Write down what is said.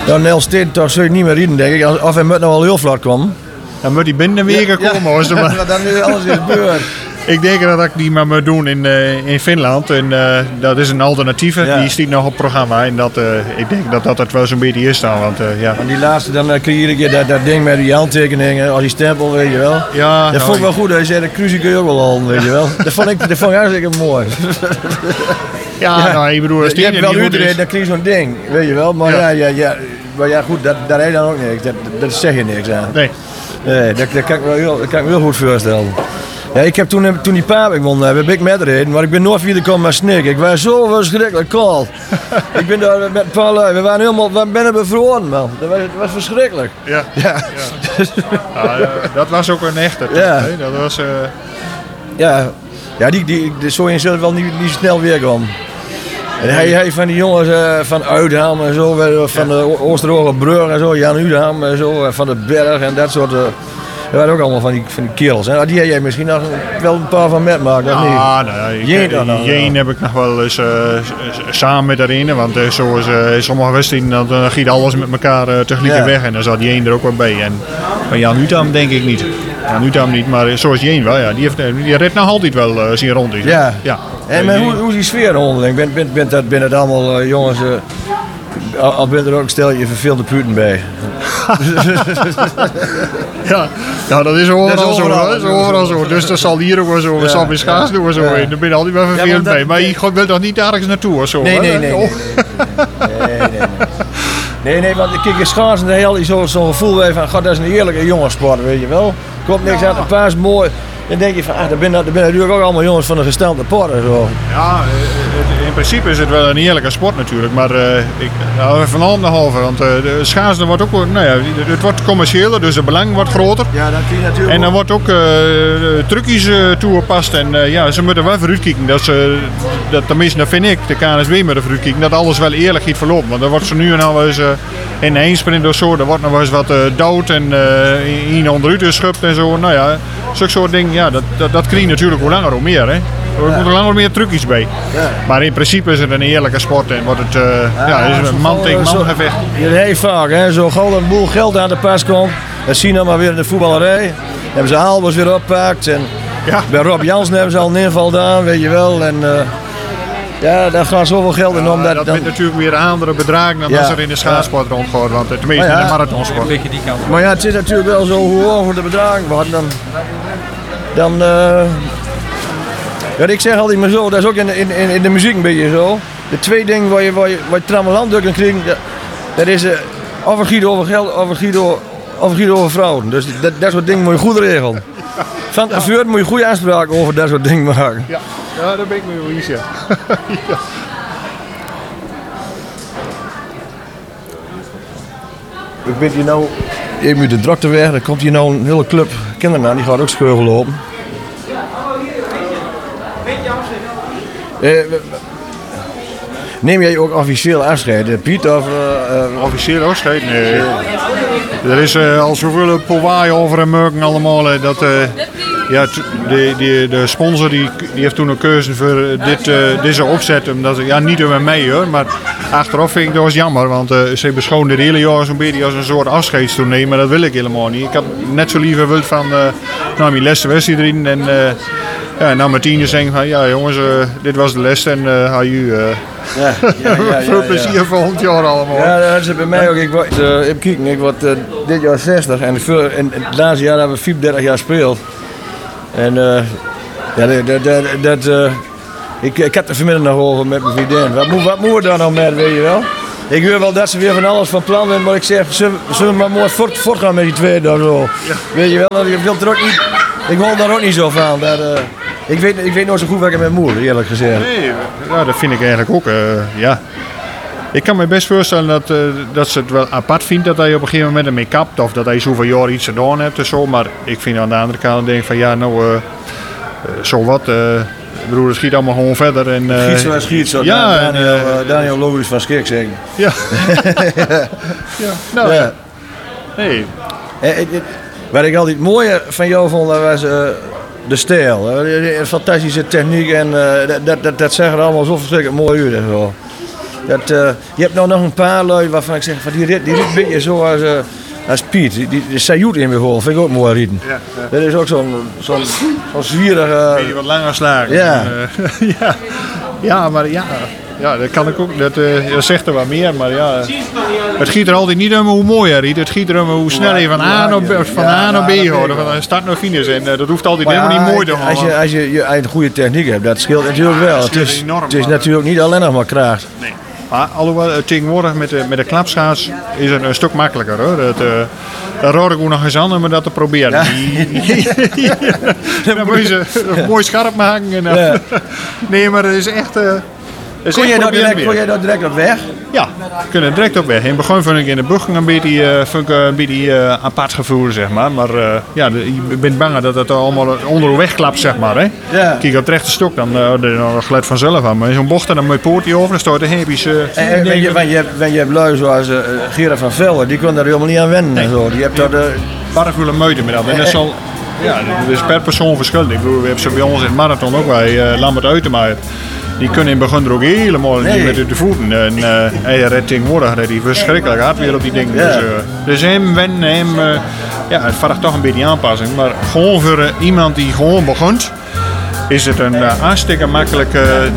Dan Elstede toch zul je niet meer rijden, denk ik. Of hij moet nou al heel vlot komen. Dan moet hij binnen een week komen. Als Maar dan is alles is gebeurd. Ik denk dat ik die maar moet doen in Finland. En dat is een alternatieve. Ja. Die staat nog op het programma. En ik denk dat het wel zo'n beetje is dan. Want, ja. En die laatste, dan kreeg je dat ding met die handtekeningen, al die stempel, weet je wel. Ja, Dat vond ik wel goed. Hij zei, de cruise kun je ook wel halen, weet je wel. Dat vond ik hartstikke mooi. Ja, nou, ik bedoel, als Je hebt die wel niet goed Utrecht, is. dan krijg je zo'n ding, weet je wel. Maar maar ja goed, daar heb je dan ook niks. Dat zeg je niks aan. Nee. Nee, dat kan ik me heel goed voorstellen. Ja, ik heb toen die Papik won, heb ik met reden, maar ik ben nooit verder gekomen met Snik. Ik was zo verschrikkelijk koud. Ik ben daar met een paar lui, we binnen bevroren, man. Dat was verschrikkelijk. Ja. Ja. Dat was ook een echte. Ja. Hè? Dat was... Ja, die zo in zullen wel niet snel weer komen. En hij van die jongens van Uitham en zo, van de Oosterogenbrug en zo, Jan Uitham en zo, van de Berg en dat soort. Dat waren ook allemaal van die kerels. Hè? Die jij misschien nog wel een paar van metmaakt, of niet? Ah, nou, Jeen heb ik nog wel eens samen met daarin. Want zoals sommige wedstrijden, dan giet alles met elkaar tegelijk weg. En dan zat Jeen er ook wel bij. En van Jan Uitham denk ik niet. Jan Uitham niet, maar zoals Jeen wel. Ja, die redt nog altijd wel zien rond. Ja. Ja. En hoe is die sfeer onderling? Ben het allemaal jongens... al bent er ook een stelje verveelde puten bij. Ja, dat is overal zo. overal, Dat is overal zo. Dus dat zal hier ook wel zo. Dat zal bij Schaars doen we zo. Daar ben je altijd wel vervelend bij. Maar je wil toch niet ergens naartoe of zo? Nee. Nee, want kijk, Schaars en de hele zo'n gevoel bij van, god, dat is een heerlijke jongenssport, weet je wel. Komt niks uit, de paas mooi. Dan denk je van, daar ben natuurlijk ook allemaal jongens van de gestelde port en zo. Ja, in principe is het wel een heerlijke sport natuurlijk, maar van anderhalve, want de schaatsen wordt ook, het wordt commerciëler, dus het belang wordt groter. Ja, dat kun je natuurlijk. En dan wordt ook trucjes toegepast en ze moeten wel vooruitkijken dat tenminste, dat vind ik, de KNSB moet er vooruitkijken, dat alles wel eerlijk gaat verlopen. Want dan wordt ze nu en al wel eens in de eensprint of zo, er wordt nog wel eens wat dood en in onderuit geschupt en zo. Nou ja, zulke soort dingen, ja, dat krijg je natuurlijk hoe langer hoe meer. Hè. Er moeten langer meer trucjes bij. Ja. Maar in principe is het een eerlijke sport en wordt het is een man tegen man gevecht. Heel vaak, hè, zo gauw dat een boel geld aan de pas komt. Dat zien we maar weer in de voetballerij. Dan hebben ze Albers weer oppakt. En bij Rob Jansen hebben ze al een inval gedaan, weet je wel. En, daar gaat zoveel geld in om. Dat met natuurlijk weer andere bedragen dan als er in de schaatsport rondgaat. Want tenminste in de marathonsport. Maar ja, het is natuurlijk wel zo, hoe hoger de bedragen worden, dan ik zeg altijd maar zo, dat is ook in de muziek een beetje zo. De twee dingen waar je trammeland kan krijgen, dat is of het gaat over geld, of het gaat over vrouwen. Dus dat soort dingen moet je goed regelen. Van tevoren moet je goede afspraken over dat soort dingen maken. Ja, daar ben ik mee wel eens, ja. Ik ben hier nou even uit de drukte weg, er komt hier nou een hele club kinderen aan, die gaat ook scheurgen lopen. Neem jij ook officieel afscheid, Piet? Officieel afscheid? Nee. Er is al zoveel powaai over en merken allemaal. Dat de sponsor die heeft toen een keuze voor deze opzet. Omdat, niet door mij hoor, maar achteraf vind ik dat was jammer. Want ze beschouwen dit hele jaar zo'n beetje als een soort afscheidstournee. Maar dat wil ik helemaal niet. Ik had net zo liever wild van mijn laatste wedstrijd erin. En nou Martine zeggen van ja jongens, dit was de les en veel plezier volgend jaar allemaal. Ja, dat is het bij mij ook. Ik word dit jaar 60 en het laatste jaar hebben we 34 jaar gespeeld. En ik had er vanmiddag nog over met mijn vriendin. Wat moeten we daar nou met, weet je wel? Ik hoor wel dat ze weer van alles van plan zijn, maar ik zeg, zullen we maar mooi voortgaan met die twee daar zo. Ja. Weet je wel, ik wil daar ook niet zo van. Ik weet nooit zo goed wat ik met moeder, eerlijk gezegd. Nee, dat vind ik eigenlijk ook. Ik kan me best voorstellen dat ze het wel apart vindt dat hij op een gegeven moment ermee kapt. Of dat hij zoveel jaar iets gedaan hebt en zo. Maar ik vind aan de andere kant denk van zo wat. Het schiet allemaal gewoon verder. En, schiet zo. Ja, Daniel Logisch van Schik zeggen. Ja. Ja. Nee. Wat ik altijd mooier van jou vond, dat was de stijl. De fantastische techniek en dat zag er allemaal zo verschrikkelijk mooi uit. Je hebt nou nog een paar lui waarvan ik zeg, van die rit een beetje zoals Piet. Die Sayut in mijn hoofd, vind ik ook mooi rieten. Ja. Dat is ook zo'n zwierige... Beetje wat langer slagen. Ja. Maar dat kan ik ook. Dat zegt er wat meer, maar ja. Het giet er altijd niet om hoe mooi hij riet. Het giet er om hoe snel je van A naar B gaat. Van start naar finish. En dat hoeft altijd helemaal niet mooi te gaan. Als je een goede techniek hebt, dat scheelt natuurlijk wel. Het is enorm, het is maar- natuurlijk niet alleen nog maar kracht. Nee. Maar alhoewel, tegenwoordig met de klapschaats is het een stuk makkelijker hoor. Daar raad ik ook nog eens aan om dat te proberen. Dan moet je ze mooi scherp maken. En, nee, maar het is echt... Kon jij dat direct op weg? Ja, we kunnen direct op weg. In het begin vond ik in de bochten een beetje apart gevoel, zeg maar. Maar je bent bang dat het allemaal onderweg klapt, zeg maar. Hè? Ja. Kijk op het rechte stok, dan glijdt vanzelf aan. Maar in zo'n bocht, dan moet je poortje over, dan staat de heepies... Je hebt lui zoals Gerard van Velden, die kon daar helemaal niet aan wennen. En zo. Die hebt dat... barrevule meute met dat. En dat zal... Ja, dat is per persoon verschillend. Ik bedoel, we hebben ze bij ons in het marathon ook bij Lambert Uitenmaaier. Die kunnen in het begin er ook helemaal niet met de voeten. En hij redt tegenwoordig die verschrikkelijk hard weer op die dingen. Ja. Dus hem wennen, het vraagt toch een beetje aanpassing. Maar gewoon voor iemand die gewoon begint, is het een hartstikke makkelijk